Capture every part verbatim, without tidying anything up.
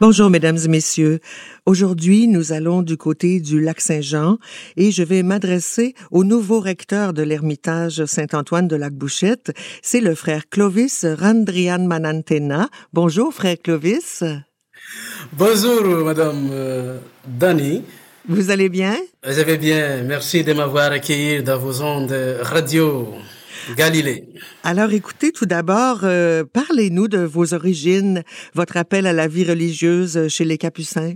Bonjour, mesdames et messieurs. Aujourd'hui, nous allons du côté du Lac-Saint-Jean et je vais m'adresser au nouveau recteur de l'Ermitage Saint-Antoine de Lac-Bouchette. C'est le frère Clovis Randrianmanantena. Bonjour, frère Clovis. Bonjour, madame euh, Dani. Vous allez bien? Je vais bien. Merci de m'avoir accueilli dans vos ondes radio Galilée. Alors, écoutez, tout d'abord, euh, parlez-nous de vos origines, votre appel à la vie religieuse chez les Capucins.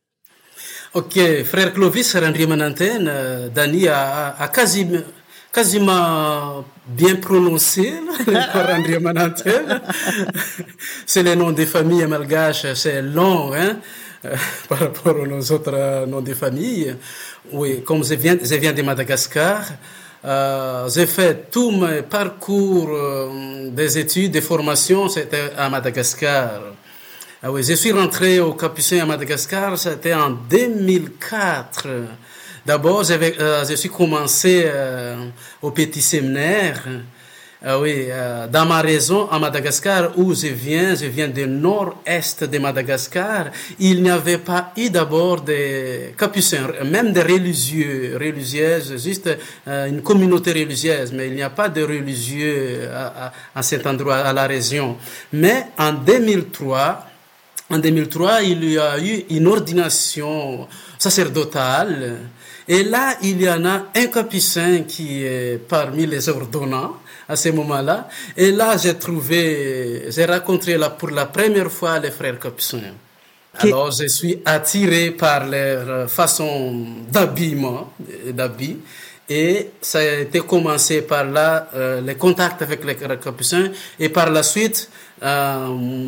Ok, frère Clovis Randrianmanantena, euh, Dani a, a, a quasi, quasiment bien prononcé le Randrianmanantena. C'est le nom des familles malgaches, c'est long, hein, euh, par rapport aux autres euh, noms de famille. Oui, comme je viens, je viens de Madagascar. Euh, j'ai fait tout mon parcours euh, des études, des formations, c'était à Madagascar. Ah oui, je suis rentré au Capucin à Madagascar, c'était en deux mille quatre. D'abord, j'avais, euh, je suis commencé euh, au petit séminaire. Ah oui, euh, dans ma région, à Madagascar, où je viens, je viens du nord-est de Madagascar, il n'y avait pas eu d'abord des capucins, même des religieux, religieuses, juste euh, une communauté religieuse, mais il n'y a pas de religieux à, à, à cet endroit, à la région. Mais en deux mille trois, en deux mille trois, il y a eu une ordination sacerdotale, et là, il y en a un capucin qui est parmi les ordonnants, à ce moment-là. Et là, j'ai trouvé, j'ai rencontré là pour la première fois les frères capucins. Alors, je suis attiré par leur façon d'habillement, d'habit. Et ça a été commencé par là, euh, les contacts avec les frères capucins. Et par la suite, euh,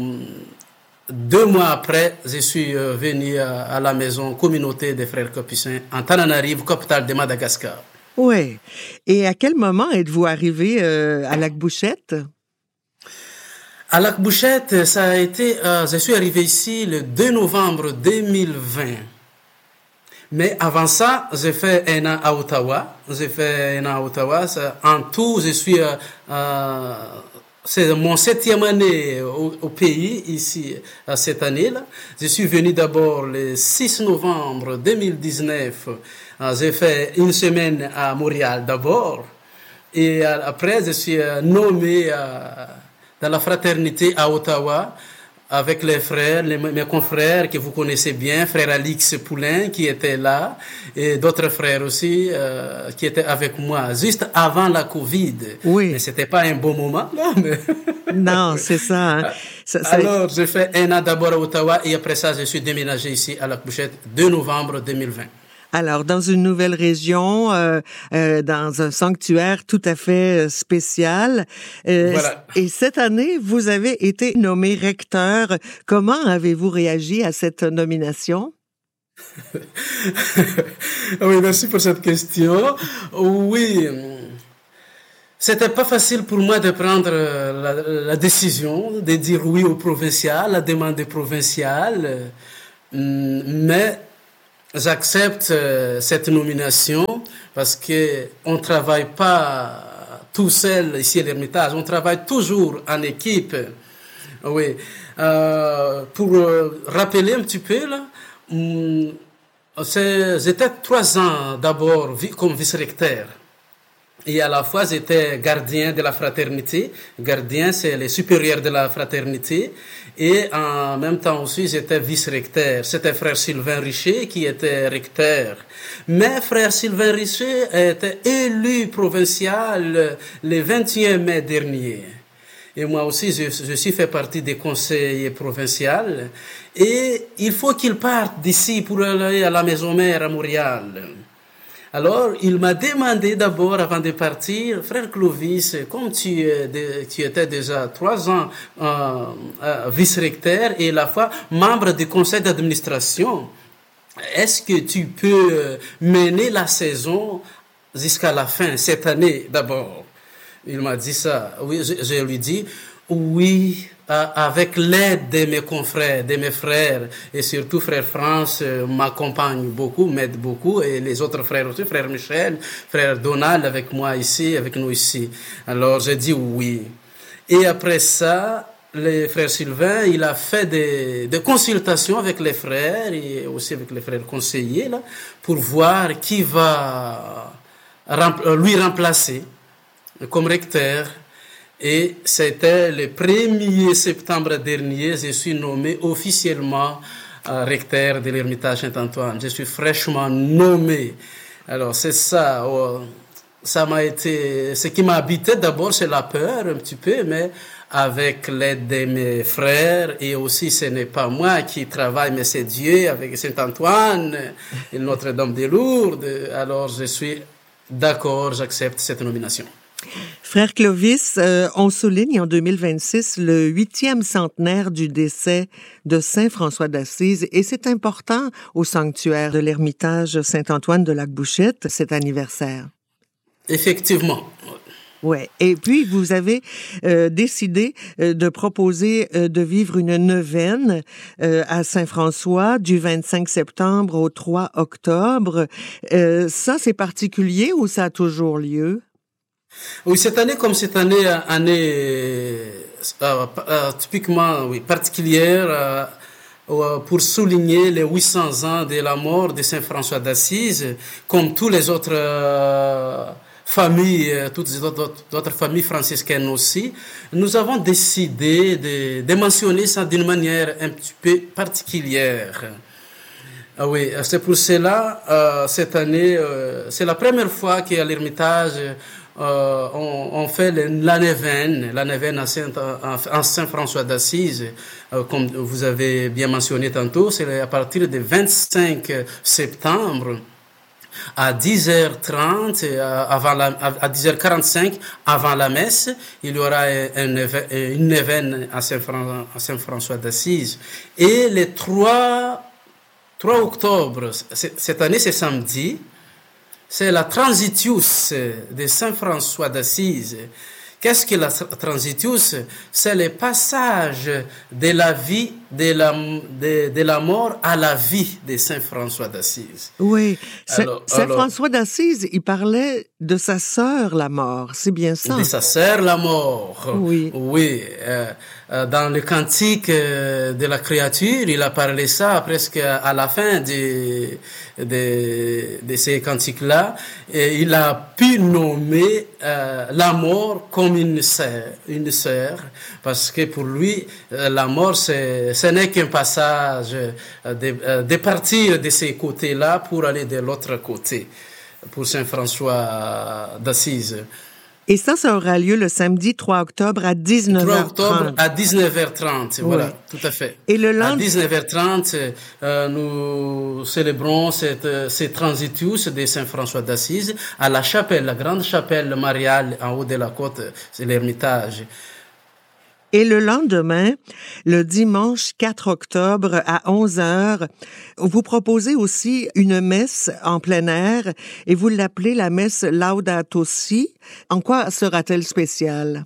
deux mois après, je suis euh, venu à, à la maison communauté des frères capucins en Tananarive, capitale de Madagascar. Oui. Et à quel moment êtes-vous arrivé euh, à Lac-Bouchette? À Lac-Bouchette, ça a été, euh, je suis arrivé ici le deux novembre deux mille vingt. Mais avant ça, j'ai fait un an à Ottawa. J'ai fait un an à Ottawa. Ça, en tout, je suis, euh, euh, c'est mon septième année au, au pays ici euh, cette année-là. Je suis venu d'abord le six novembre deux mille dix-neuf. J'ai fait une semaine à Montréal d'abord et après je suis nommé dans la fraternité à Ottawa avec les frères, les, mes confrères que vous connaissez bien, frère Alix Poulain qui était là et d'autres frères aussi euh, qui étaient avec moi juste avant la Covid. Oui. Mais c'était pas un bon moment là. Mais... Non, c'est ça, hein. ça, ça... Alors j'ai fait un an d'abord à Ottawa et après ça je suis déménagé ici à Lac-Bouchette deux novembre deux mille vingt. Alors, dans une nouvelle région, euh, euh, dans un sanctuaire tout à fait spécial. Euh, voilà. Et cette année, vous avez été nommé recteur. Comment avez-vous réagi à cette nomination? Oui, merci pour cette question. Oui, c'était pas facile pour moi de prendre la, la décision de dire oui au provincial, la demande provinciale, mais j'accepte euh, cette nomination parce que on travaille pas tout seul ici à l'Ermitage, on travaille toujours en équipe. Oui. Euh, pour euh, rappeler un petit peu là, hum, c'est, j'étais trois ans d'abord comme vice-recteur. Et à la fois, j'étais gardien de la fraternité. Gardien, c'est le supérieur de la fraternité. Et en même temps aussi, j'étais vice-recteur. C'était frère Sylvain Richer qui était recteur. Mais frère Sylvain Richer était élu provincial le vingt et un mai dernier. Et moi aussi, je, je suis fait partie des conseils provinciaux. Et il faut qu'il parte d'ici pour aller à la maison mère à Montréal. Alors, il m'a demandé d'abord, avant de partir, frère Clovis, comme tu, de, tu étais déjà trois ans euh, euh, vice-recteur et la fois membre du conseil d'administration, est-ce que tu peux mener la saison jusqu'à la fin, cette année d'abord? Il m'a dit ça. Oui, je, je lui dis, oui, avec l'aide de mes confrères, de mes frères, et surtout frère France euh, m'accompagne beaucoup, m'aide beaucoup, et les autres frères aussi, frère Michel, frère Donald avec moi ici, avec nous ici. Alors j'ai dit oui. Et après ça, les frères Sylvain, il a fait des, des consultations avec les frères et aussi avec les frères conseillers là, pour voir qui va rempl- lui remplacer comme recteur. Et c'était le premier septembre dernier, je suis nommé officiellement euh, recteur de l'Ermitage Saint-Antoine. Je suis fraîchement nommé. Alors c'est ça. Oh, ça m'a été, ce qui m'a habité d'abord, c'est la peur un petit peu, mais avec l'aide de mes frères, et aussi ce n'est pas moi qui travaille, mais c'est Dieu avec Saint-Antoine et Notre-Dame de Lourdes. Alors je suis d'accord, j'accepte cette nomination. Frère Clovis, euh, on souligne en deux mille vingt-six le huitième centenaire du décès de Saint François d'Assise, et c'est important au sanctuaire de l'Ermitage Saint-Antoine de Lac-Bouchette, cet anniversaire. Effectivement. Ouais. Et puis, vous avez euh, décidé euh, de proposer euh, de vivre une neuvaine euh, à Saint-François du vingt-cinq septembre au trois octobre. Euh, ça, c'est particulier ou ça a toujours lieu? Oui, cette année, comme cette année, année euh, euh, typiquement oui, particulière, euh, pour souligner les huit cents ans de la mort de Saint François d'Assise, comme tous les autres euh, familles, toutes les autres, autres familles franciscaines aussi, nous avons décidé de, de mentionner ça d'une manière un petit peu particulière. Ah oui, c'est pour cela, euh, cette année, euh, c'est la première fois qu'à l'Ermitage, euh, on, on fait le, la neuvaine, la neuvaine à Saint, à Saint-François d'Assise, euh, comme vous avez bien mentionné tantôt, c'est à partir du vingt-cinq septembre. À dix heures trente, avant la, à dix heures quarante-cinq, avant la messe, il y aura un, une neuvaine à Saint-François d'Assise. Et le trois octobre, cette année c'est samedi, c'est la Transitius de Saint-François d'Assise. Qu'est-ce que la Transitius? C'est le passage de la vie, de la, de, de la mort à la vie de Saint François d'Assise. Oui, alors, Saint alors, François d'Assise, il parlait de sa sœur la mort, c'est bien ça? De sa sœur la mort. Oui. Oui. Euh, dans le cantique de la créature, il a parlé ça presque à la fin de, de, de ces cantiques-là. Et il a pu nommer euh, la mort comme une sœur, une sœur, parce que pour lui, euh, la mort, c'est, ce n'est qu'un passage euh, de, euh, de partir de ces côtés-là pour aller de l'autre côté, pour Saint François d'Assise. Et ça, ça aura lieu le samedi trois octobre à dix-neuf heures trente. trois octobre à dix-neuf heures trente, oui. Voilà, tout à fait. Et le lendemain... À dix-neuf heures trente, euh, nous célébrons cette, ces Transitius de Saint François d'Assise à la chapelle, la grande chapelle mariale en haut de la côte, c'est l'Ermitage. Et le lendemain, le dimanche quatre octobre à onze heures, vous proposez aussi une messe en plein air et vous l'appelez la messe Laudato Si. En quoi sera-t-elle spéciale?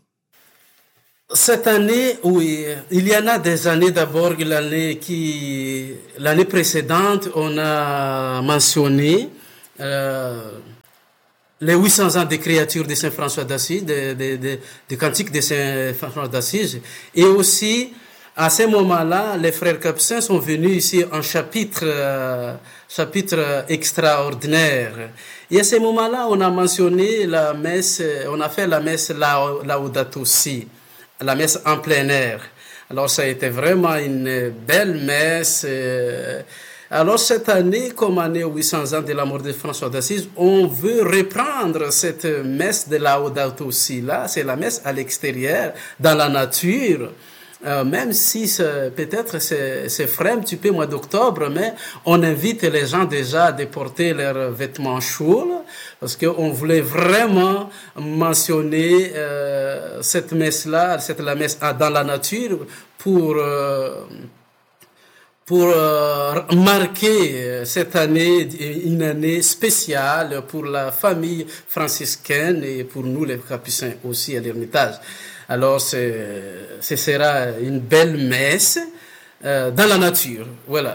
Cette année, oui, il y en a des années d'abord, l'année qui, l'année précédente, on a mentionné euh, les huit cents ans des créatures de Saint François d'Assise, des de, de, de cantiques de Saint François d'Assise. Et aussi, à ce moment-là, les frères capucins sont venus ici en chapitre, euh, chapitre extraordinaire. Et à ce moment-là, on a mentionné la messe, on a fait la messe Laudato Si, la messe en plein air. Alors, ça a été vraiment une belle messe. Euh, Alors, cette année, comme année huit cents ans de la mort de François d'Assise, on veut reprendre cette messe de Laudato Si là. C'est la messe à l'extérieur, dans la nature. Euh, même si c'est, peut-être c'est, c'est frais un petit peu mois d'octobre, mais on invite les gens déjà à déporter leurs vêtements chauds, là, parce qu'on voulait vraiment mentionner euh, cette messe-là, cette la messe dans la nature, pour... Euh, pour euh, marquer cette année une année spéciale pour la famille franciscaine et pour nous les capucins aussi à l'Ermitage. Alors c'est, ce sera une belle messe euh, dans la nature, voilà.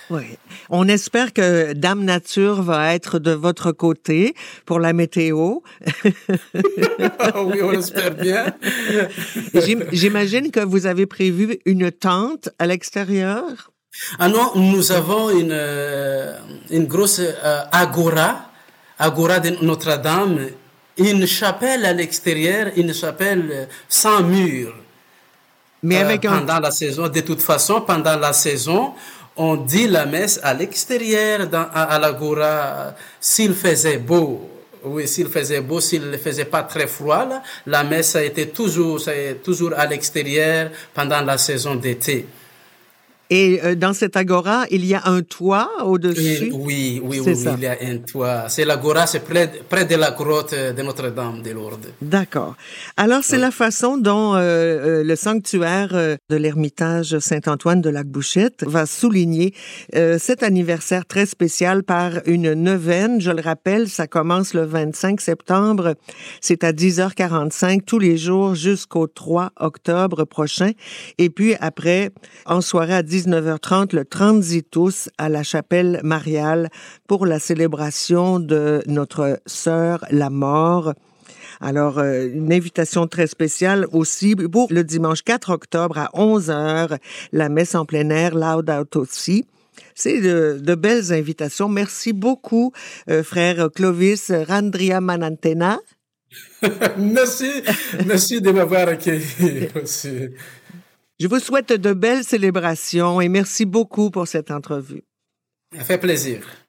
Oui. On espère que Dame Nature va être de votre côté pour la météo. Oui, on l'espère bien. J'imagine que vous avez prévu une tente à l'extérieur? Ah non, nous avons une, euh, une grosse euh, agora, agora de Notre-Dame, une chapelle à l'extérieur, une chapelle sans mur. Mais Euh, avec un... pendant la saison, de toute façon, pendant la saison, on dit la messe à l'extérieur, dans, à, à l'agora, s'il faisait beau. Oui, s'il faisait beau, s'il ne faisait pas très froid, là, la messe a été toujours, ça a été toujours à l'extérieur pendant la saison d'été. Et euh, dans cette agora, il y a un toit au-dessus? Oui, oui, oui, c'est oui, ça. il y a un toit. C'est l'agora, c'est près, près de la grotte de Notre-Dame de Lourdes. D'accord. Alors, c'est oui. la façon dont euh, le sanctuaire de l'Ermitage Saint-Antoine de Lac-Bouchette va souligner euh, cet anniversaire très spécial par une neuvaine. Je le rappelle, ça commence le vingt-cinq septembre. C'est à dix heures quarante-cinq tous les jours jusqu'au trois octobre prochain. Et puis après, en soirée à dix-neuf heures trente, le Transitus à la chapelle mariale pour la célébration de notre sœur la mort. Alors, euh, une invitation très spéciale aussi pour le dimanche quatre octobre à onze heures, la messe en plein air Laudato Si. C'est de, de belles invitations. Merci beaucoup, euh, frère Clovis Randriamanantena. Merci, merci de m'avoir accueilli aussi. Je vous souhaite de belles célébrations et merci beaucoup pour cette entrevue. Ça fait plaisir.